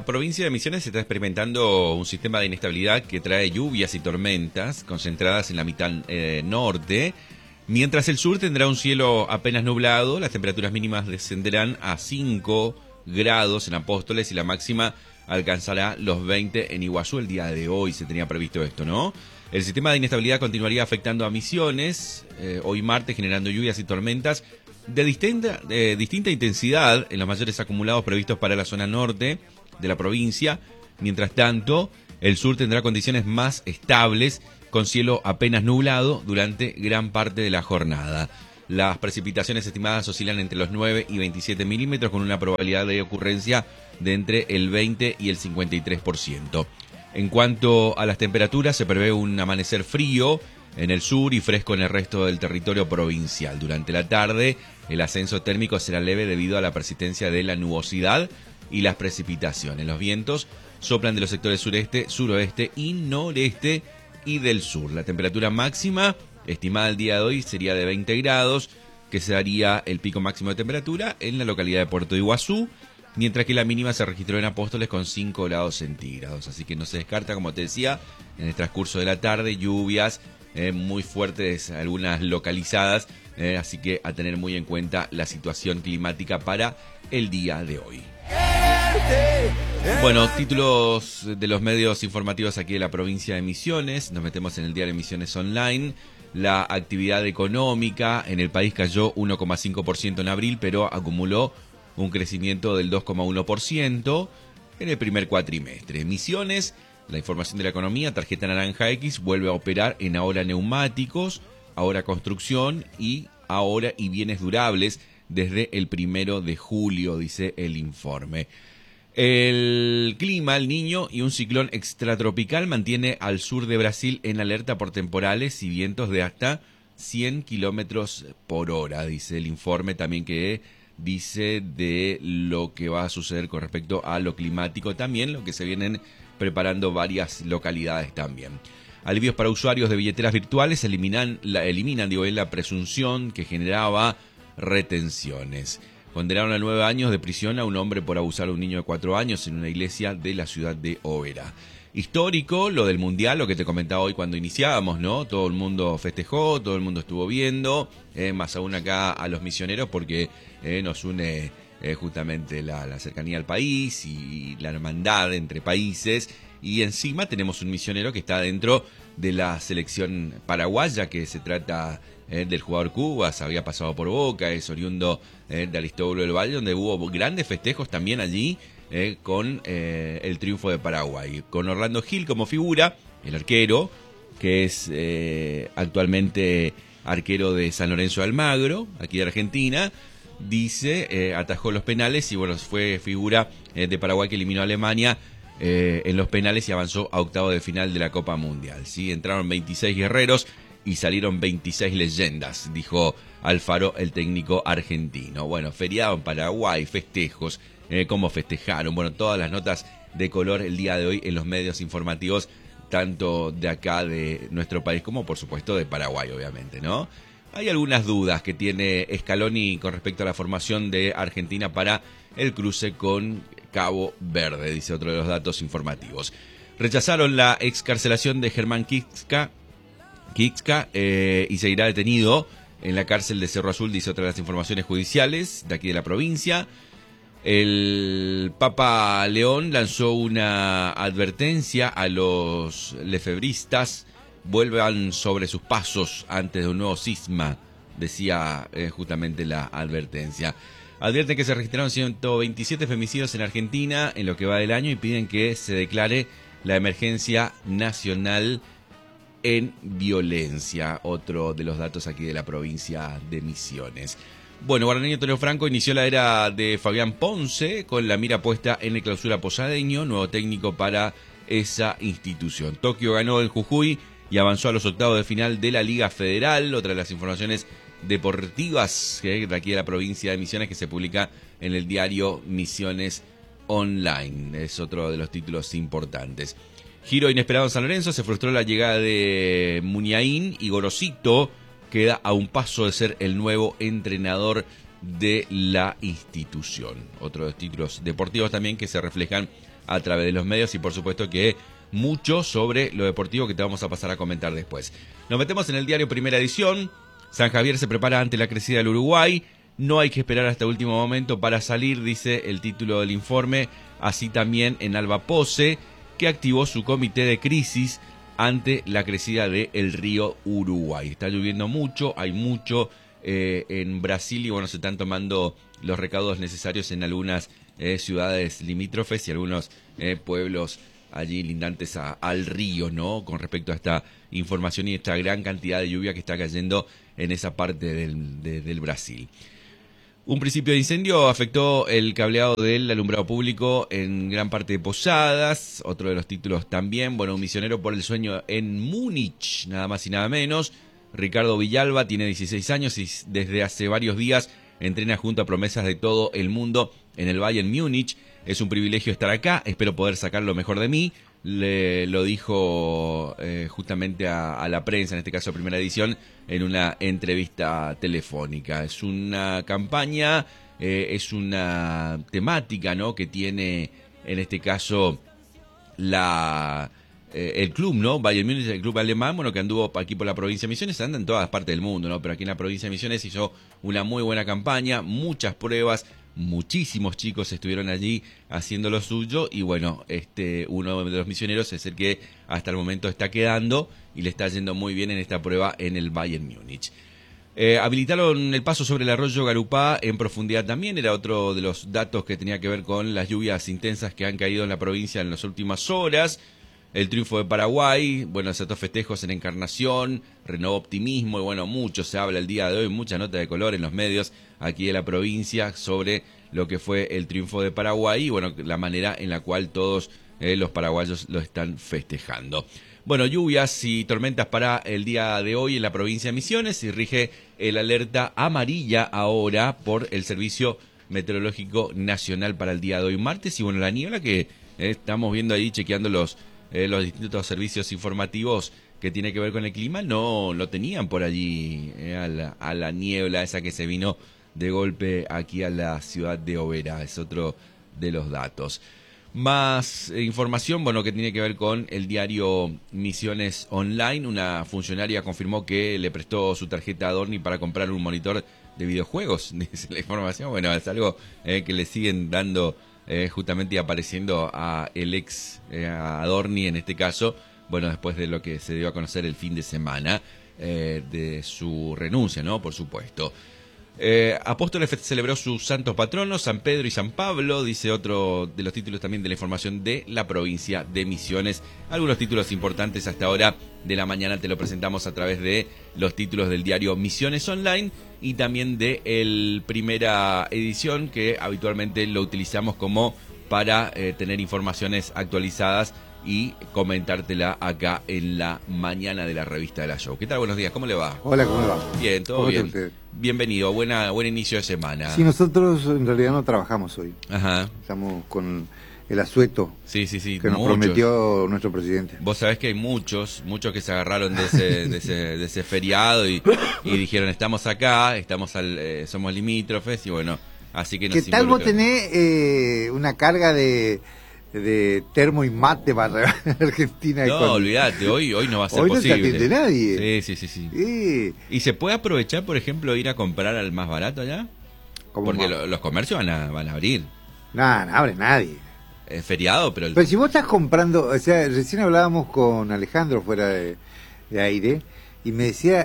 la provincia de Misiones está experimentando un sistema de inestabilidad que trae lluvias y tormentas concentradas en la mitad norte, mientras el sur tendrá un cielo apenas nublado. Las temperaturas mínimas descenderán a 5 grados en Apóstoles y la máxima alcanzará los 20 en Iguazú. El día de hoy se tenía previsto esto, ¿no? El sistema de inestabilidad continuaría afectando a Misiones hoy martes, generando lluvias y tormentas de distinta intensidad en los mayores acumulados previstos para la zona norte de la provincia. Mientras tanto, el sur tendrá condiciones más estables, con cielo apenas nublado durante gran parte de la jornada. Las precipitaciones estimadas oscilan entre los 9 y 27 milímetros, con una probabilidad de ocurrencia de entre el 20 y el 53%. En cuanto a las temperaturas, se prevé un amanecer frío en el sur y fresco en el resto del territorio provincial. Durante la tarde, el ascenso térmico será leve debido a la persistencia de la nubosidad y las precipitaciones. Los vientos soplan de los sectores sureste, suroeste y noreste y del sur. La temperatura máxima estimada el día de hoy sería de 20 grados, que sería el pico máximo de temperatura en la localidad de Puerto Iguazú, mientras que la mínima se registró en Apóstoles con 5 grados centígrados. Así que no se descarta, como te decía, en el transcurso de la tarde, lluvias muy fuertes, algunas localizadas, así que a tener muy en cuenta la situación climática para el día de hoy. Bueno, títulos de los medios informativos aquí de la provincia de Misiones. Nos metemos en el diario Misiones Online. La actividad económica en el país cayó 1,5% en abril, pero acumuló un crecimiento del 2,1% en el primer cuatrimestre. Misiones, la información de la economía, tarjeta naranja X, vuelve a operar en ahora neumáticos, ahora construcción y ahora y bienes durables desde el 1 de julio, dice el informe. El clima, el Niño y un ciclón extratropical mantiene al sur de Brasil en alerta por temporales y vientos de hasta 100 kilómetros por hora, dice el informe también, que dice de lo que va a suceder con respecto a lo climático, también lo que se vienen preparando varias localidades también. Alivios para usuarios de billeteras virtuales eliminan la presunción que generaba retenciones. Condenaron a 9 años de prisión a un hombre por abusar a un niño de 4 años en una iglesia de la ciudad de Oberá. Histórico lo del Mundial, lo que te comentaba hoy cuando iniciábamos, ¿no? Todo el mundo festejó, todo el mundo estuvo viendo, más aún acá a los misioneros, porque nos une justamente la cercanía al país y la hermandad entre países. Y encima tenemos un misionero que está dentro de la selección paraguaya, que se trata del jugador Cubas, había pasado por Boca, es oriundo de Aristóbulo del Valle, donde hubo grandes festejos también allí con el triunfo de Paraguay. Con Orlando Gil como figura, el arquero, que es actualmente arquero de San Lorenzo de Almagro, aquí de Argentina, dice, atajó los penales y bueno, fue figura de Paraguay que eliminó a Alemania en los penales y avanzó a octavos de final de la Copa Mundial. ¿Sí? Entraron 26 guerreros y salieron 26 leyendas, dijo Alfaro, el técnico argentino. Bueno, feriado en Paraguay, festejos, cómo festejaron, bueno, todas las notas de color el día de hoy en los medios informativos, tanto de acá de nuestro país como por supuesto de Paraguay, obviamente, ¿no? Hay algunas dudas que tiene Scaloni con respecto a la formación de Argentina para el cruce con Cabo Verde, dice otro de los datos informativos. Rechazaron la excarcelación de Germán Kixka y seguirá detenido en la cárcel de Cerro Azul, dice otra de las informaciones judiciales de aquí de la provincia. El Papa León lanzó una advertencia a los lefebristas: vuelvan sobre sus pasos antes de un nuevo cisma, decía justamente la advertencia. Advierten que se registraron 127 femicidios en Argentina en lo que va del año y piden que se declare la emergencia nacional en violencia, otro de los datos aquí de la provincia de Misiones. Bueno, Guaraní Antonio Franco inició la era de Fabián Ponce con la mira puesta en el Clausura Posadeño, nuevo técnico para esa institución. Tokio ganó el Jujuy y avanzó a los octavos de final de la Liga Federal, otra de las informaciones deportivas de aquí de la provincia de Misiones que se publica en el diario Misiones Online, es otro de los títulos importantes. Giro inesperado en San Lorenzo, se frustró la llegada de Muniain y Gorosito queda a un paso de ser el nuevo entrenador de la institución. Otros títulos deportivos también que se reflejan a través de los medios y por supuesto que mucho sobre lo deportivo que te vamos a pasar a comentar después. Nos metemos en el diario Primera Edición. San Javier se prepara ante la crecida del Uruguay. No hay que esperar hasta último momento para salir, dice el título del informe. Así también en Alba Pose, que activó su comité de crisis ante la crecida del río Uruguay. Está lloviendo mucho, hay mucho en Brasil y bueno, se están tomando los recaudos necesarios en algunas ciudades limítrofes y algunos pueblos allí lindantes al río, ¿no? Con respecto a esta información y esta gran cantidad de lluvia que está cayendo en esa parte del Brasil. Un principio de incendio afectó el cableado del alumbrado público en gran parte de Posadas, otro de los títulos también. Bueno, un misionero por el sueño en Múnich, nada más y nada menos. Ricardo Villalba tiene 16 años y desde hace varios días entrena junto a promesas de todo el mundo en el Bayern Múnich. Es un privilegio estar acá, espero poder sacar lo mejor de mí. Le lo dijo justamente a la prensa, en este caso Primera Edición, en una entrevista telefónica. Es una campaña, es una temática, ¿no?, que tiene en este caso el club, ¿no? Bayern Múnich, el club alemán, bueno, que anduvo aquí por la provincia de Misiones, anda en todas partes del mundo, ¿no? Pero aquí en la provincia de Misiones hizo una muy buena campaña, muchas pruebas. Muchísimos chicos estuvieron allí haciendo lo suyo y bueno, uno de los misioneros es el que hasta el momento está quedando y le está yendo muy bien en esta prueba en el Bayern Múnich. Habilitaron el paso sobre el arroyo Garupá en profundidad también, era otro de los datos que tenía que ver con las lluvias intensas que han caído en la provincia en las últimas horas. El triunfo de Paraguay, bueno, desató festejos en Encarnación, renovó optimismo y bueno, mucho se habla el día de hoy, mucha nota de color en los medios aquí de la provincia sobre lo que fue el triunfo de Paraguay y bueno, la manera en la cual todos los paraguayos lo están festejando. Bueno, lluvias y tormentas para el día de hoy en la provincia de Misiones y rige el alerta amarilla ahora por el Servicio Meteorológico Nacional para el día de hoy martes y bueno, la niebla que estamos viendo ahí, chequeando los distintos servicios informativos que tiene que ver con el clima, no lo tenían por allí a la niebla esa que se vino de golpe aquí a la ciudad de Oberá, es otro de los datos. Más información, bueno, que tiene que ver con el diario Misiones Online. Una funcionaria confirmó que le prestó su tarjeta a Dorni para comprar un monitor de videojuegos, dice la información. Bueno, es algo que le siguen dando justamente apareciendo a el ex Adorni en este caso, bueno, después de lo que se dio a conocer el fin de semana de su renuncia, ¿no? Por supuesto. Apóstoles celebró sus santos patronos, San Pedro y San Pablo, dice otro de los títulos también de la información de la provincia de Misiones. Algunos títulos importantes hasta ahora de la mañana te lo presentamos a través de los títulos del diario Misiones Online y también de el Primera Edición, que habitualmente lo utilizamos como para tener informaciones actualizadas y comentártela acá en la mañana de la revista de la Show. ¿Qué tal? Buenos días, ¿cómo le va? Hola, ¿cómo le va? Bien, todo bien. Bienvenido, buen inicio de semana. Sí, nosotros en realidad no trabajamos hoy. Ajá. Estamos con el asueto sí, que nos prometió nuestro presidente. Vos sabés que hay muchos que se agarraron de ese feriado y dijeron, estamos acá, somos limítrofes y bueno, así que nos ¿Qué tal vos tenés una carga de termo y mate para Argentina? No, olvídate, hoy no va a ser hoy posible. Hoy no se atiende nadie. Sí. ¿Y se puede aprovechar, por ejemplo, ir a comprar al más barato allá? Porque los comercios van a abrir. No abre nadie. Es feriado, pero... Pero si vos estás comprando, o sea, recién hablábamos con Alejandro fuera de aire y me decía,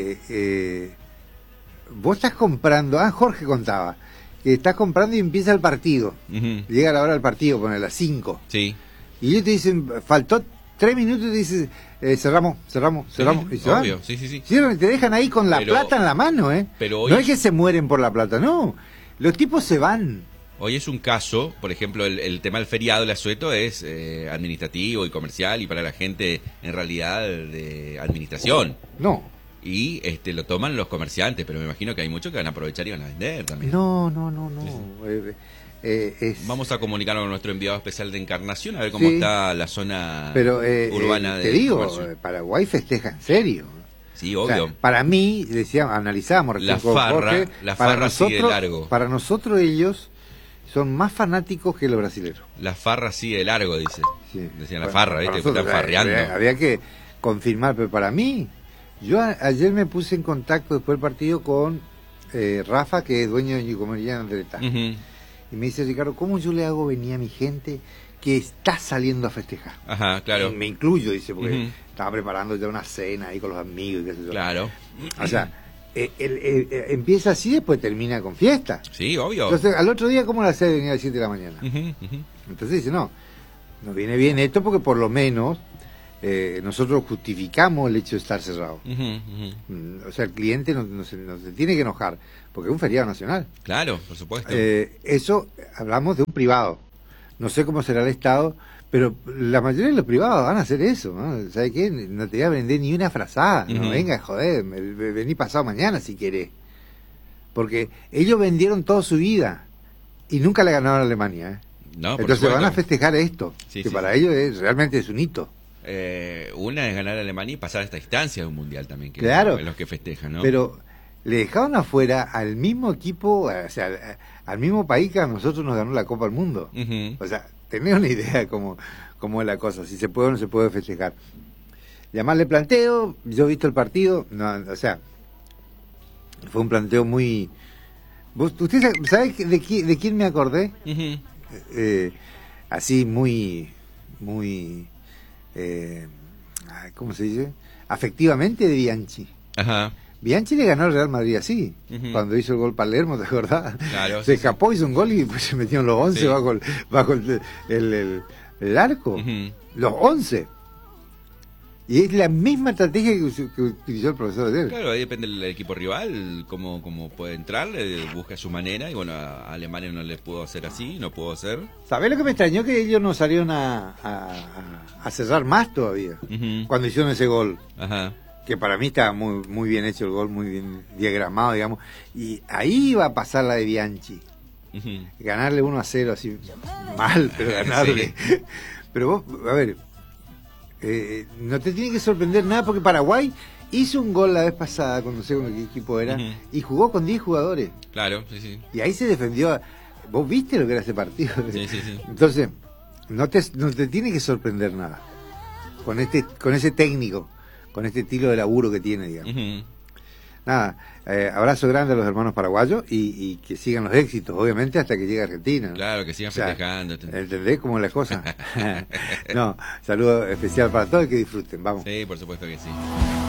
vos estás comprando, Jorge contaba, que estás comprando y empieza el partido. Llega la hora del partido, pone a las 5. Sí. Y ellos te dicen, faltó 3 minutos y te dicen, cerramos. Sí, y se obvio, van. sí. Cierran y te dejan ahí con la plata en la mano, Pero hoy no es que se mueren por la plata, no. Los tipos se van. Hoy es un caso, por ejemplo, el tema del feriado, el asueto es administrativo y comercial y para la gente en realidad de administración. No. Y lo toman los comerciantes, pero me imagino que hay muchos que van a aprovechar y van a vender también. No. Sí. Vamos a comunicar con nuestro enviado especial de Encarnación a ver cómo está la zona urbana de te digo, comercio. Paraguay festeja en serio. Sí, obvio. O sea, para mí, analizábamos la farra sigue largo. Para nosotros ellos son más fanáticos que los brasileños. La farra sigue de largo, dice. Sí. Decían la farra, ¿viste? Que Nosotros, están farreando. había que confirmar, pero para mí, yo ayer me puse en contacto después del partido con Rafa, que es dueño de Yucomería Andreta. Y me dice, Ricardo, ¿cómo yo le hago venir a mi gente que está saliendo a festejar? Ajá, claro. Y me incluyo, dice, porque estaba preparando ya una cena ahí con los amigos y qué sé yo. Claro. O sea, empieza así y después termina con fiesta. Sí, obvio. Entonces, al otro día, ¿cómo la hace venir a las 7 de la mañana? Entonces dice, no, nos viene bien esto porque por lo menos nosotros justificamos el hecho de estar cerrado. O sea, el cliente no se tiene que enojar, porque es un feriado nacional. Claro, por supuesto. Eso, hablamos de un privado. No sé cómo será el Estado, pero la mayoría de los privados van a hacer eso, ¿no? ¿Sabes qué? No te voy a vender ni una frazada. No venga, joder, vení pasado mañana si querés. Porque ellos vendieron toda su vida y nunca le ganaron a Alemania, ¿eh? No, entonces van a festejar esto, que para ellos realmente es un hito. Una es ganar a Alemania y pasar a esta instancia de un mundial también, que claro, es los que festejan, ¿no? Pero le dejaron afuera al mismo equipo, o sea, al mismo país que a nosotros nos ganó la Copa del Mundo. O sea, tenés una idea de cómo es la cosa, si se puede o no se puede festejar. Llamarle planteo, yo he visto el partido, no, o sea, fue un planteo muy... ¿Usted sabe de quién me acordé? Así muy ¿cómo se dice? Afectivamente, de Bianchi. Ajá. Bianchi le ganó al Real Madrid así, cuando hizo el gol Palermo, ¿te acordás? Claro, se escapó, hizo un gol y pues se metieron los 11 bajo el arco. Los 11. Y es la misma estrategia que utilizó el profesor ayer. Claro, ahí depende del equipo rival, cómo puede entrar, busca su manera, y bueno, a Alemania no le pudo hacer así, no pudo hacer. ¿Sabés lo que me extrañó? Que ellos no salieron a cerrar más todavía, cuando hicieron ese gol. Ajá. Que para mí estaba muy bien hecho el gol, muy bien diagramado, digamos. Y ahí iba a pasar la de Bianchi. Ganarle 1-0 así, mal, pero ganarle. Sí. Pero vos, a ver... no te tiene que sorprender nada porque Paraguay hizo un gol la vez pasada, cuando no sé con qué equipo era, y jugó con 10 jugadores. Claro, sí, sí. Y ahí se defendió. ¿Vos viste lo que era ese partido? Sí, sí, sí. Entonces, no te tiene que sorprender nada con ese técnico, con este estilo de laburo que tiene, digamos. Nada, abrazo grande a los hermanos paraguayos y que sigan los éxitos, obviamente, hasta que llegue a Argentina, ¿no? Claro, que sigan festejando. ¿Entendés cómo es la cosa? No, saludo especial para todos y que disfruten, vamos. Sí, por supuesto que sí.